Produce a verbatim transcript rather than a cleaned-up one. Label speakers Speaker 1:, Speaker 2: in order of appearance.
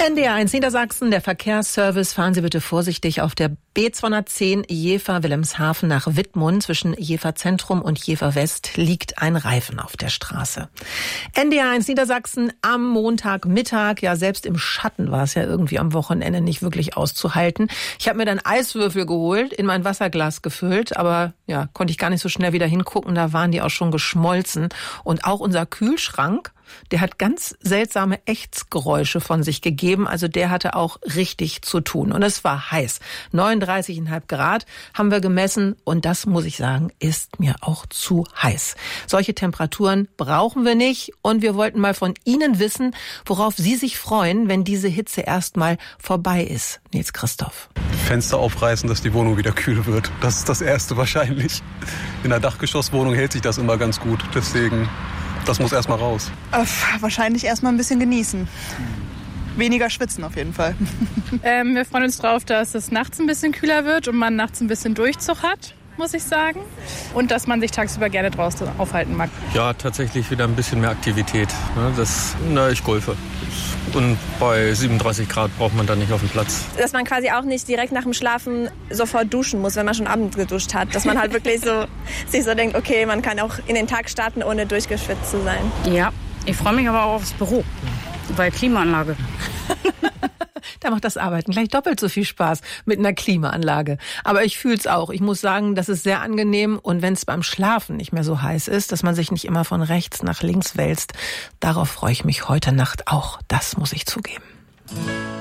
Speaker 1: N D R eins Niedersachsen, der Verkehrsservice. Fahren Sie bitte vorsichtig auf der B zweihundertzehn Jever-Wilhelmshaven nach Wittmund. Zwischen Jever Zentrum und Jever West liegt ein Reifen auf der Straße. N D R eins Niedersachsen am Montagmittag. Ja, selbst im Schatten war es ja irgendwie am Wochenende nicht wirklich auszuhalten. Ich habe mir dann Eiswürfel geholt, in mein Wasserglas gefüllt, aber ja, konnte ich gar nicht so schnell wieder hingucken. Da waren die auch schon geschmolzen. Und auch unser Kühlschrank, der hat ganz seltsame Ächzgeräusche von sich gegeben. Also der hatte auch richtig zu tun. Und es war heiß. neununddreißig Komma fünf Grad haben wir gemessen. Und das, muss ich sagen, ist mir auch zu heiß. Solche Temperaturen brauchen wir nicht. Und wir wollten mal von Ihnen wissen, worauf Sie sich freuen, wenn diese Hitze erstmal vorbei ist. Nils Christoph.
Speaker 2: Fenster aufreißen, dass die Wohnung wieder kühl wird. Das ist das Erste wahrscheinlich. In einer Dachgeschosswohnung hält sich das immer ganz gut. Deswegen... Das muss erstmal raus.
Speaker 3: Äh, wahrscheinlich erstmal ein bisschen genießen. Weniger schwitzen auf jeden Fall.
Speaker 4: Ähm, wir freuen uns drauf, dass es nachts ein bisschen kühler wird und man nachts ein bisschen Durchzug hat, muss ich sagen. Und dass man sich tagsüber gerne draußen aufhalten mag.
Speaker 5: Ja, tatsächlich wieder ein bisschen mehr Aktivität. Das, na, ich golfe. Und bei siebenunddreißig Grad braucht man dann nicht auf den Platz.
Speaker 6: Dass man quasi auch nicht direkt nach dem Schlafen sofort duschen muss, wenn man schon abends geduscht hat. Dass man halt wirklich so sich so denkt, okay, man kann auch in den Tag starten, ohne durchgeschwitzt zu sein.
Speaker 7: Ja, ich freue mich aber auch aufs Büro, weil Klimaanlage.
Speaker 1: Da macht das Arbeiten gleich doppelt so viel Spaß mit einer Klimaanlage. Aber ich fühle es auch. Ich muss sagen, das ist sehr angenehm. Und wenn es beim Schlafen nicht mehr so heiß ist, dass man sich nicht immer von rechts nach links wälzt, darauf freue ich mich heute Nacht auch. Das muss ich zugeben.